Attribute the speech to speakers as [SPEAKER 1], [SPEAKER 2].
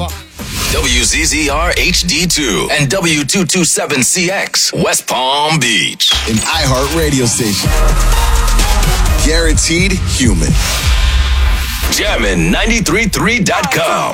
[SPEAKER 1] forever.
[SPEAKER 2] WZZR HD2 and W227CX, West Palm Beach.
[SPEAKER 3] An iHeart radio station. Guaranteed human.
[SPEAKER 2] Jammin'933.com.